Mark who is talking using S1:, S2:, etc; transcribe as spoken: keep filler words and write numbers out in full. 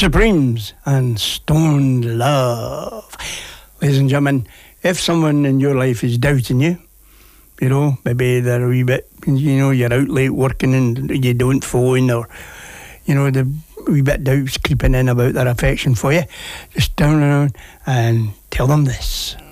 S1: Supremes and Stoned Love. Ladies and gentlemen, if someone in your life is doubting you, you know, maybe they're a wee bit, you know, you're out late working and you don't phone, or, you know, the wee bit doubts creeping in about their affection for you, just turn around and tell them this.